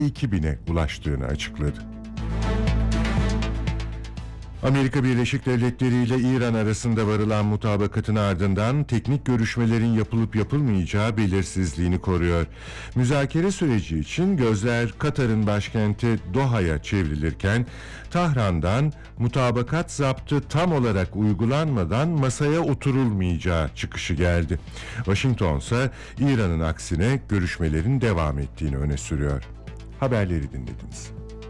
2000'e ulaştığını açıkladı. Amerika Birleşik Devletleri ile İran arasında varılan mutabakatın ardından teknik görüşmelerin yapılıp yapılmayacağı belirsizliğini koruyor. Müzakere süreci için gözler Katar'ın başkenti Doha'ya çevrilirken Tahran'dan mutabakat zaptı tam olarak uygulanmadan masaya oturulmayacağı çıkışı geldi. Washington ise İran'ın aksine görüşmelerin devam ettiğini öne sürüyor. Haberleri dinlediniz.